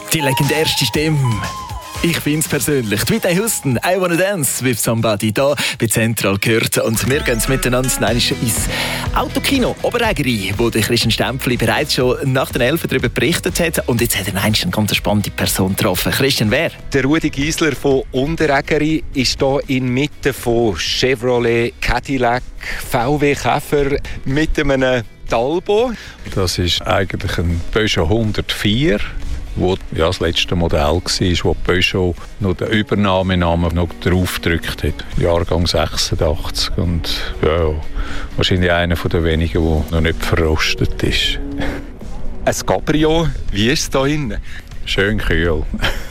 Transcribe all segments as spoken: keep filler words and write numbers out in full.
Die legendärste Stimme. Ich finde es persönlich. Whitney Houston, I Wanna Dance with Somebody, da bei Zentral gehört. Und wir gehen miteinander ins Autokino Oberägeri, wo der Christian Stempfli bereits schon nach den Elfen darüber berichtet hat. Und jetzt hat er eine ganz spannende Person getroffen. Christian, wer? Der Rudi Giesler von Unterägeri ist hier inmitten von Chevrolet, Cadillac, V W Käfer mit einem Talbot. Das ist eigentlich ein Peugeot hundertvier. Wo ja, das letzte Modell war, wo Peugeot noch den Übernahmenamen noch draufgedrückt hat. Jahrgang sechsundachtzig. Und ja, wahrscheinlich einer der wenigen, der noch nicht verrostet ist. Ein Cabrio, wie ist es da innen? Schön kühl.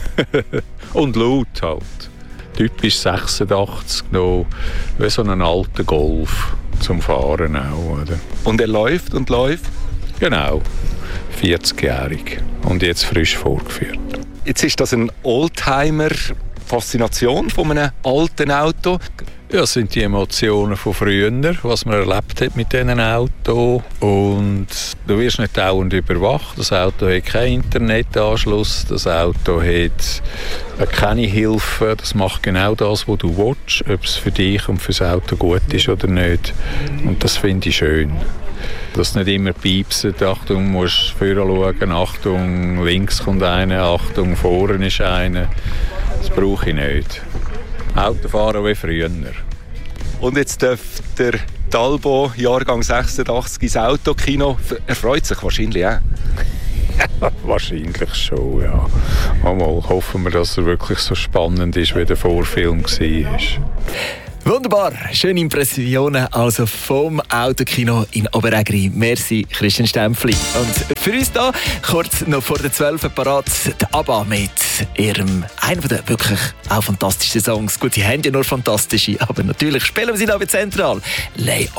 Und laut halt. Typisch sechsundachtzig, noch wie so ein alter Golf zum Fahren auch. Oder? Und er läuft und läuft? Genau. vierzigjährig und jetzt frisch vorgeführt. Jetzt ist das eine Oldtimer-Faszination von einem alten Auto. Ja, das sind die Emotionen von früher, was man erlebt hat mit diesen Autos. Und du wirst nicht dauernd überwacht. Das Auto hat keinen Internetanschluss, das Auto hat keine Hilfe. Das macht genau das, was du willst, ob es für dich und für das Auto gut ist oder nicht. Und das finde ich schön. Dass nicht immer piepsen, Achtung, du musst vorne schauen, Achtung, links kommt einer, Achtung, vorne ist einer. Das brauche ich nicht. Autofahren wie früher. Und jetzt darf der Talbot, Jahrgang sechsundachtzig, ins Autokino. Er freut sich wahrscheinlich auch. Wahrscheinlich schon, ja. Mal hoffen wir, dass er wirklich so spannend ist, wie der Vorfilm war. Wunderbar, schöne Impressionen also vom Autokino in Oberägeri. Merci, Christian Stempfli. Und für uns da kurz noch vor der zwölf parat die ABBA mit ihrem, einer der wirklich auch fantastischen Songs. Gut, sie haben ja nur fantastische, aber natürlich spielen wir sie da bei Zentral. Lay